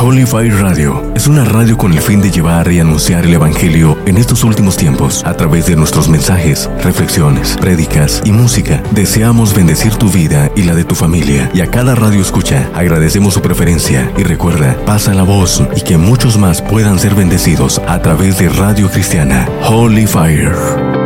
Holy Fire Radio es una radio con el fin de llevar y anunciar el Evangelio en estos últimos tiempos a través de nuestros mensajes, reflexiones, prédicas y música. Deseamos bendecir tu vida y la de tu familia, y a cada radio escucha agradecemos su preferencia. Y recuerda, pasa la voz y que muchos más puedan ser bendecidos a través de Radio Cristiana Holy Fire.